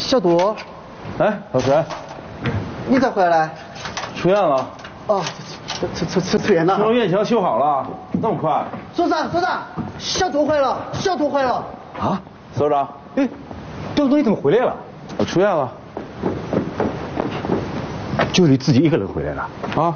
小杜。 哎，老师， 你咋回来？ 出院了。 哦，出院了。 听说院墙修好了，那么快？ 所长，小杜回了，小杜回了。 啊，所长， 哎，豆豆你怎么回来了？ 我出院了。 就你自己一个人回来了？